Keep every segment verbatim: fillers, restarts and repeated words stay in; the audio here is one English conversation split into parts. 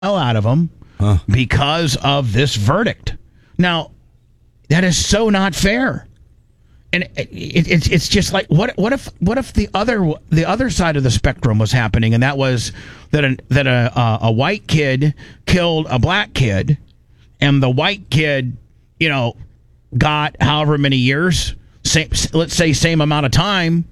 hell out of them Huh. because of this verdict. Now, that is so not fair. And it, it, it's it's just like what what if what if the other the other side of the spectrum was happening, and that was that a, that a a, a white kid killed a black kid, and the white kid, you know, got however many years, same, let's say same amount of time,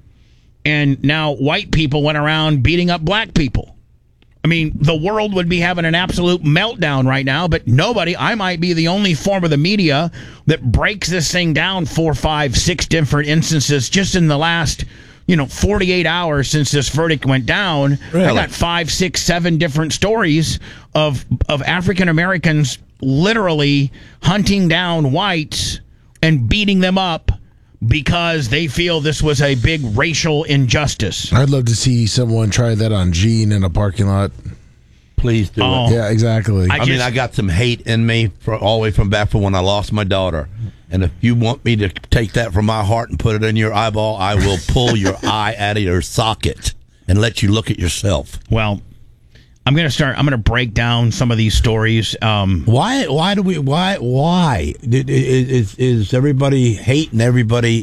and now white people went around beating up black people. I mean, the world would be having an absolute meltdown right now, but nobody, I might be the only form of the media that breaks this thing down four, five, six different instances just in the last, you know, forty-eight hours since this verdict went down. Really? I got five, six, seven different stories of of African Americans literally hunting down whites and beating them up because they feel this was a big racial injustice. I'd love to see someone try that on Gene in a parking lot. Please do Oh. it. Yeah, exactly. I I, mean, just- I got some hate in me for all the way from back from when I lost my daughter. And if you want me to take that from my heart and put it in your eyeball, I will pull your eye out of your socket and let you look at yourself. Well, I'm going to start, I'm going to break down some of these stories. Um, Why? Why do we? Why? Why Did- is is everybody hating everybody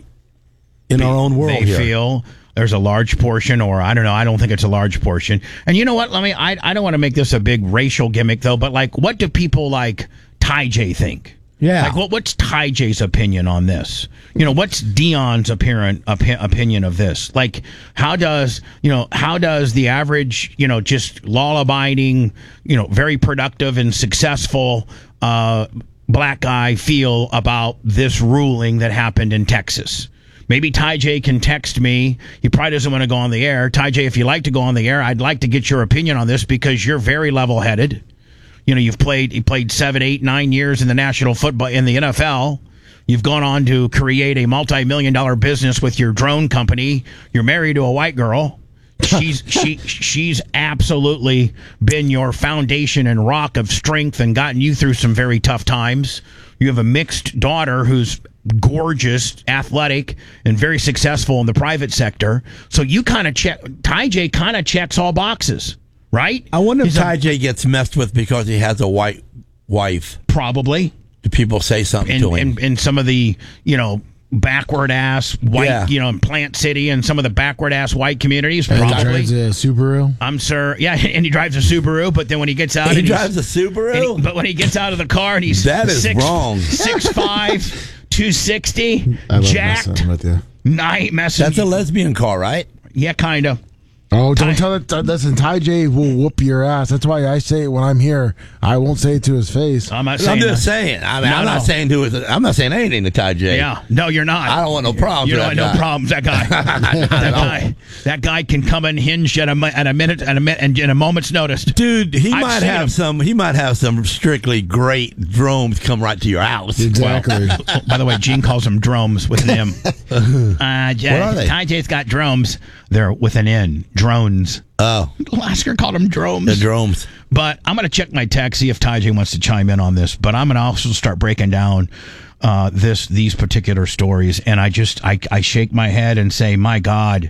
in our own world they here? feel there's a large portion, or I don't know, I don't think it's a large portion. And you know what? Let me, I, I don't want to make this a big racial gimmick, though, but like, what do people like Ty J think? Yeah. Like, what, what's Ty J's opinion on this? You know, what's Dion's apparent opi- opinion of this? Like, how does, you know, how does the average, you know, just law-abiding, you know, very productive and successful uh, black guy feel about this ruling that happened in Texas? Maybe Ty J can text me. He probably doesn't want to go on the air. Ty J, if you like to go on the air, I'd like to get your opinion on this because you're very level-headed. You know, you've played you played seven, eight, nine years in the National Football in the N F L. You've gone on to create a multi-million dollar business with your drone company. You're married to a white girl. She's she she's absolutely been your foundation and rock of strength and gotten you through some very tough times. You have a mixed daughter who's gorgeous, athletic, and very successful in the private sector. So you kind of check. Ty J kind of checks all boxes. Right? I wonder if He's a- Ty J gets messed with because he has a white wife. Probably. Do people say something And, to him? and, and some of the, you know, backward ass white, Yeah. you know, in Plant City and some of the backward ass white communities, And he probably. drives a Subaru. I'm sure. Yeah, and he drives a Subaru, but then when he gets out, he and he's- drives a Subaru? and he- but when he gets out of the car and he's That is six, wrong. six five, two sixty, I love jacked. messing with you. Night messing. That's a lesbian car, right? yeah, kind of. Oh, don't Ty- tell it. Listen, Ty J will whoop your ass. That's why I say it when I'm here. I won't say it to his face. I'm not I'm saying. just that. saying. I mean, No, I'm no. not saying to his, I'm not saying anything to Ty J. Yeah, no, you're not. I don't want no problems. You with don't that have no guy. problems. That guy, that guy, that guy can come unhinged at a mi- at a minute at a minute and in a moment's notice. Dude, he I've might seen have him. some. He might have some strictly great drones come right to your house. Exactly. Oh, by the way, Gene calls them drones with an M. Uh, J- What are they? Ty J's got drones. They're with an N. Drones. Oh, Lasker called them drones. the drones. But I'm going to check my text, see if Ty J wants to chime in on this. But I'm going to also start breaking down uh, this these particular stories. And I just, I, I shake my head and say, my God,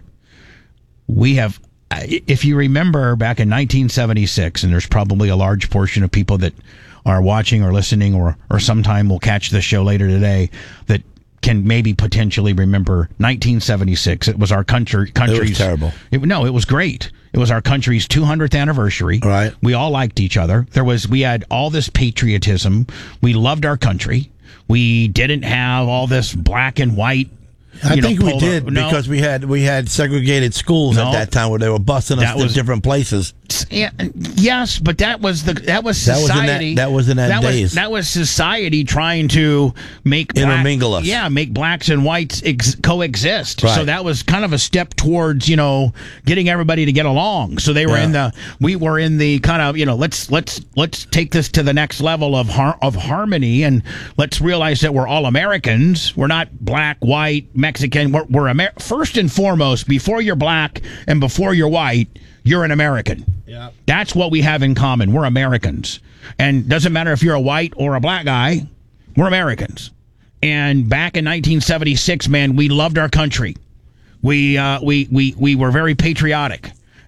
we have, if you remember back in nineteen seventy-six, and there's probably a large portion of people that are watching or listening or, or sometime will catch this show later today that can maybe potentially remember nineteen seventy-six. It was our country, country's... terrible. It, no, it was great. It was our country's two hundredth anniversary. Right. We all liked each other. There was, we had all this patriotism. We loved our country. We didn't have all this black and white. I you know, think we polo- did no. because we had we had segregated schools No. at that time where they were busing us That to was- different places. Yeah, yes, but that was the that was That was in that- society. that was in that that days. Was, that was society trying to make black, Intermingle us. Yeah, make blacks and whites ex- coexist. Right. So that was kind of a step towards you know getting everybody to get along. So they were Yeah. in the we were in the kind of you know let's let's let's take this to the next level of har- of harmony and let's realize that we're all Americans. We're not black, white, Mexican. We're, we're Amer- first and foremost before you're black and before you're white. You're an American. Yeah. That's what we have in common. We're Americans. And doesn't matter if you're a white or a black guy, we're Americans. And back in nineteen seventy-six, man, we loved our country. We uh, we we we were very patriotic.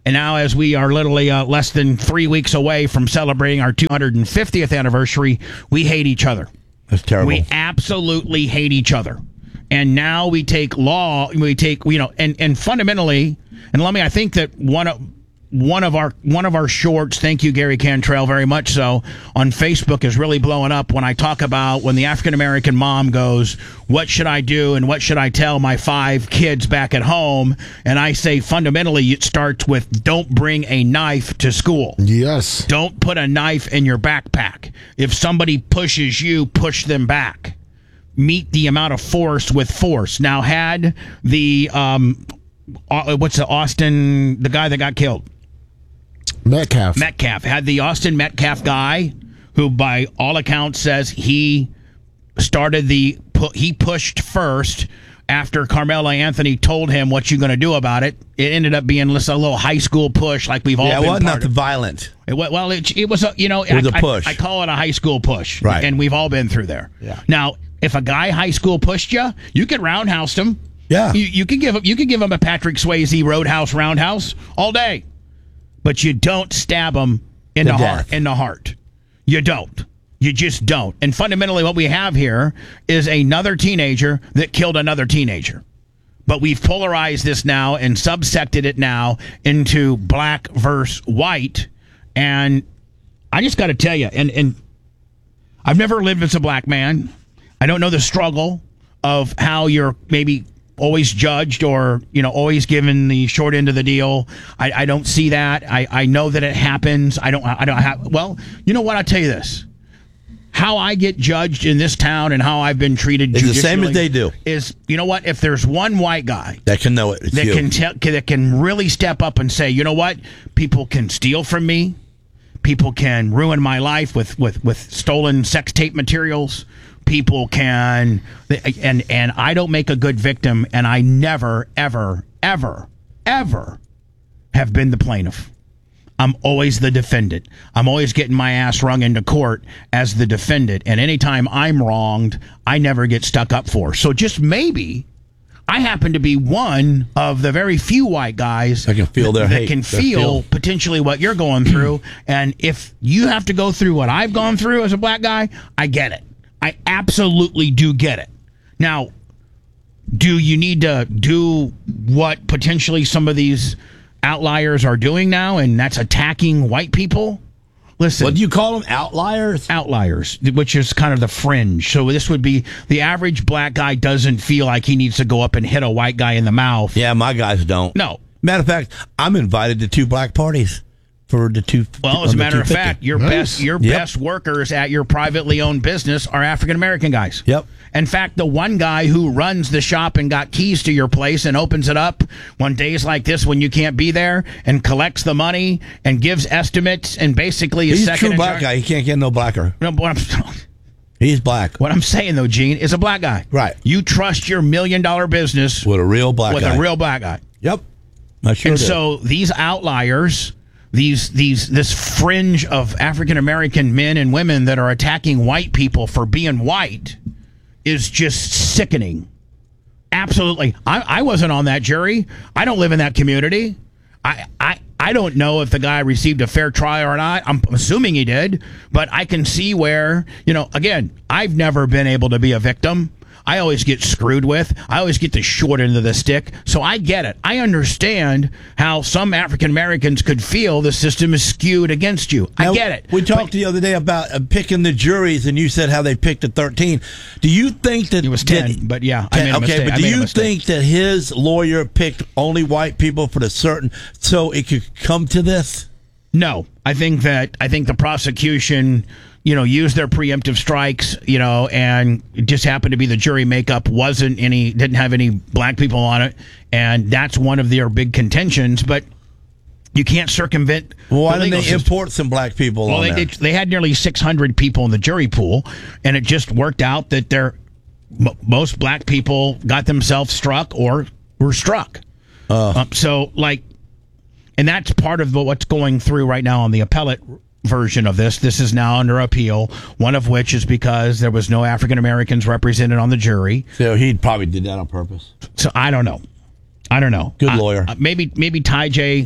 And now, as we are literally uh, less than three weeks away from celebrating our two hundred fiftieth anniversary, we hate each other. That's terrible. We absolutely hate each other. And now we take law, we take, you know, and, and fundamentally, and let me, I think that one of, One of our one of our shorts, thank you, Gary Cantrell, very much so, on Facebook is really blowing up when I talk about when the African American mom goes, what should I do and what should I tell my five kids back at home? And I say fundamentally it starts with don't bring a knife to school. Yes. Don't put a knife in your backpack. If somebody pushes you, push them back. Meet the amount of force with force. Now, had the, um, uh, what's the Austin, the guy that got killed? Metcalf. Metcalf. Had the Austin Metcalf guy, who by all accounts says he started the, pu- he pushed first after Carmelo Anthony told him what you're going to do about it. It ended up being just a little high school push like we've all yeah, been it wasn't part nothing of. violent. It, wa- well, it, it was a, you know, It was I, a push. I, I call it a high school push. Right. And we've all been through there. Yeah. Now, if a guy high school pushed you, you could roundhouse him. Yeah. You, you could give him, you could give him a Patrick Swayze Roadhouse roundhouse all day. But you don't stab him in To the death. heart. In the heart, you don't. You just don't. And fundamentally, what we have here is another teenager that killed another teenager. But we've polarized this now and subsected it now into black versus white. And I just got to tell you, and and I've never lived as a black man. I don't know the struggle of how you're maybe always judged or, you know, always given the short end of the deal. I, I don't see that. I, I know that it happens. I don't, I don't have, well, you know what? I'll tell you this. How I get judged in this town and how I've been treated It's the same judicially as they do. is, you know what? If there's one white guy That can know it. It's that you. can tell, that can really step up and say, you know what? People can steal from me. People can ruin my life with, with, with stolen sex tape materials. People can, and and I don't make a good victim, and I never, ever, ever, ever have been the plaintiff. I'm always the defendant. I'm always getting my ass rung into court as the defendant, and anytime I'm wronged, I never get stuck up for. So just maybe I happen to be one of the very few white guys I can feel their that hate. can Their feel feel. potentially what you're going through. And if you have to go through what I've gone through as a black guy, I get it. I absolutely do get it. Now, do you need to do what potentially some of these outliers are doing now, and that's attacking white people? Listen. What do you call them? Outliers? Outliers, which is kind of the fringe. So this would be the average black guy doesn't feel like he needs to go up and hit a white guy in the mouth. Yeah, my guys don't. No. Matter of fact, I'm invited to two black parties for the two. Well, as a on the matter of two fifty. fact, your Nice. best your Yep. best workers at your privately owned business are African American guys. Yep. In fact, the one guy who runs the shop and got keys to your place and opens it up on days like this when you can't be there and collects the money and gives estimates and basically is He's a second true in black charge. guy. He can't get no blacker. No, but what I'm, He's black. what I'm saying though, Gene, is a black guy. Right. You trust your million dollar business With a real black with guy. a real black guy. Yep. I sure And do. so these outliers, these these this fringe of African American men and women that are attacking white people for being white is just sickening. Absolutely. I, I wasn't on that jury. I don't live in that community. I, I I don't know if the guy received a fair trial or not. I'm assuming he did, but I can see where, you know, again, I've never been able to be a victim. I always get screwed with. I always get the short end of the stick. So I get it. I understand how some African Americans could feel the system is skewed against you. I Now, get it. We talked But the other day about uh, picking the juries, and you said how they picked the thirteen. Do you think that it was that- ten, but yeah, I ten, made a okay, mistake. but I do made a you mistake. think that his lawyer picked only white people for the certain so it could come to this? No, I think that I think the prosecution, you know, used their preemptive strikes, you know, and it just happened to be the jury makeup wasn't any, didn't have any black people on it, and that's one of their big contentions. But you can't circumvent. Well, why the didn't legal they system. import some black people Well, on they there? did, they had nearly six hundred people in the jury pool, and it just worked out that they're, m- most black people got themselves struck or were struck. Uh. Um, so, like, and that's part of what's going through right now on the appellate version of this. This is now under appeal, one of which is because there was no African Americans represented on the jury. So he probably did that on purpose. So I don't know. I don't know. Good I- lawyer. uh, maybe maybe Ty J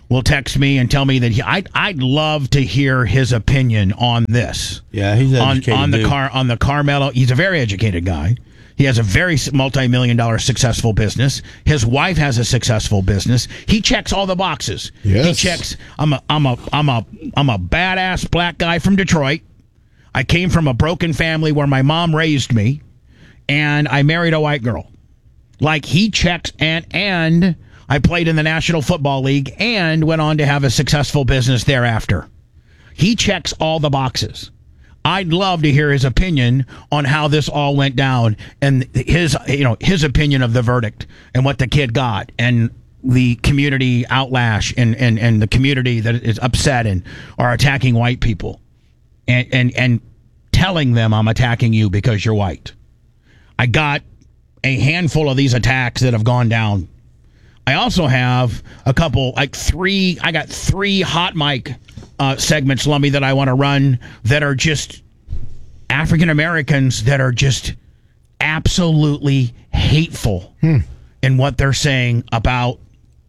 will text me and tell me that he, I'd, I'd love to hear his opinion on this. Yeah, he's on, educated on the dude. car on the Carmelo. He's a very educated guy. He has a very multi-million dollar successful business. His wife has a successful business. He checks all the boxes. Yes. He checks. I'm a I'm a I'm a I'm a badass black guy from Detroit. I came from a broken family where my mom raised me, and I married a white girl. Like, he checks, and and I played in the National Football League and went on to have a successful business thereafter. He checks all the boxes. I'd love to hear his opinion on how this all went down and his, you know, his opinion of the verdict and what the kid got and the community outlash and, and, and the community that is upset and are attacking white people and, and, and telling them I'm attacking you because you're white. I got a handful of these attacks that have gone down. I also have a couple, like three, I got three hot mic uh, segments, Lummy, that I want to run that are just African Americans that are just absolutely hateful hmm. in what they're saying about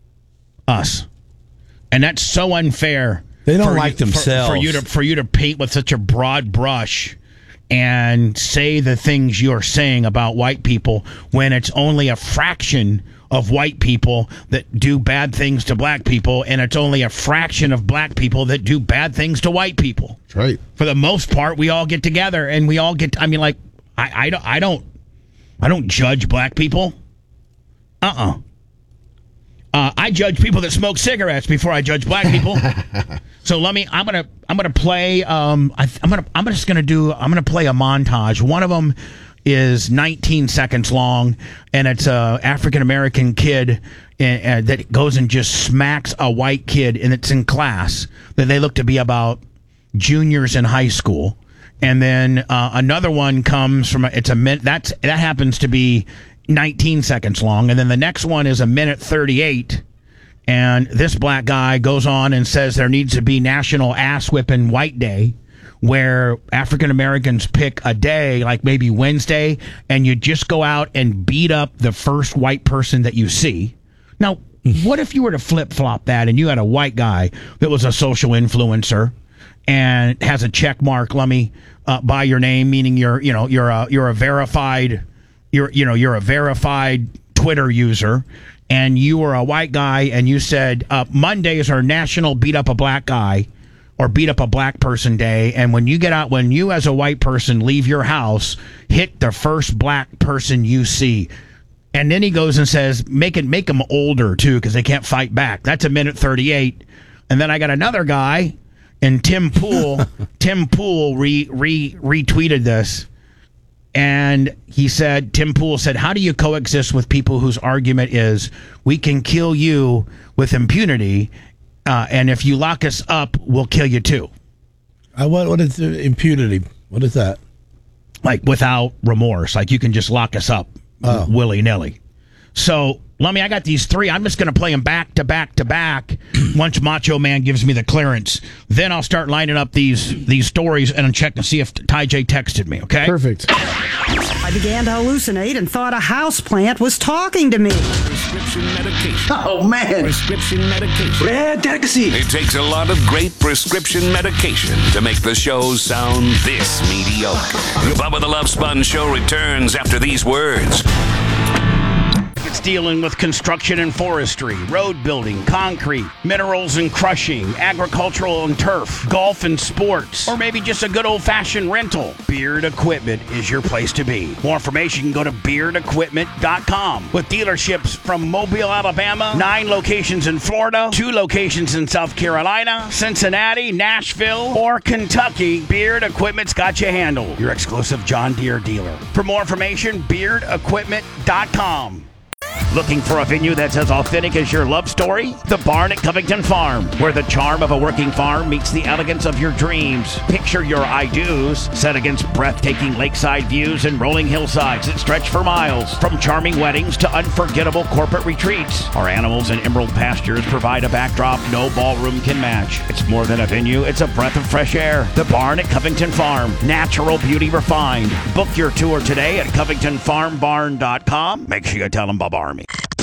us. And that's so unfair. They don't for like you, themselves. For, for you to for you to paint with such a broad brush and say the things you're saying about white people when it's only a fraction of white people that do bad things to black people, and it's only a fraction of black people that do bad things to white people. That's right. For the most part, we all get together and we all get, I mean, like, I, I, don't, I don't, I don't judge black people. Uh-uh. Uh, I judge people that smoke cigarettes before I judge black people. So let me. I'm gonna. I'm gonna play. Um. I, I'm gonna. I'm just gonna do. I'm gonna play a montage. One of them is nineteen seconds long, and it's a African American kid uh, uh, that goes and just smacks a white kid, and it's in class that they look to be about juniors in high school. And then uh, another one comes from. It's a min. That's that happens to be nineteen seconds long, and then the next one is a minute thirty-eight. And this black guy goes on and says there needs to be National Ass Whipping White Day, where African Americans pick a day, like maybe Wednesday, and you just go out and beat up the first white person that you see. Now, what if you were to flip-flop that and you had a white guy that was a social influencer and has a check mark, let me, uh, by your name, meaning you're, you know, you're a, you're a verified, you're, you know, you're a verified Twitter user, and you were a white guy and you said, uh, Mondays are National Beat Up a Black Guy or Beat Up a Black Person Day. And when you get out, when you as a white person leave your house, hit the first black person you see. And then he goes and says, make it, make them older too, because they can't fight back. That's a minute thirty-eight. And then I got another guy, and Tim Pool, Tim Pool re, re, retweeted this. And he said, Tim Pool said, how do you coexist with people whose argument is we can kill you with impunity, uh, and if you lock us up, we'll kill you too? Uh, what, what is uh, impunity? What is that? Like without remorse. Like you can just lock us up oh. willy-nilly. So, Lummy, I got these three. I'm just going to play them back to back to back once Macho Man gives me the clearance. Then I'll start lining up these these stories and check to see if Ty J texted me, okay? Perfect. I began to hallucinate and thought a houseplant was talking to me. Prescription medication. Oh, man. Prescription medication. Red delicacy. It takes a lot of great prescription medication to make the shows sound this mediocre. Bubba the Love Sponge Show returns after these words. It's dealing with construction and forestry, road building, concrete, minerals and crushing, agricultural and turf, golf and sports, or maybe just a good old-fashioned rental. Beard Equipment is your place to be. More information, you can go to beard equipment dot com. With dealerships from Mobile, Alabama, nine locations in Florida, two locations in South Carolina, Cincinnati, Nashville, or Kentucky, Beard Equipment's got you handled. Your exclusive John Deere dealer. For more information, beard equipment dot com. Looking for a venue that's as authentic as your love story? The Barn at Covington Farm, where the charm of a working farm meets the elegance of your dreams. Picture your I-dos set against breathtaking lakeside views and rolling hillsides that stretch for miles. From charming weddings to unforgettable corporate retreats, our animals and emerald pastures provide a backdrop no ballroom can match. It's more than a venue, it's a breath of fresh air. The Barn at Covington Farm, natural beauty refined. Book your tour today at covington farm barn dot com. Make sure you tell them Bob Army.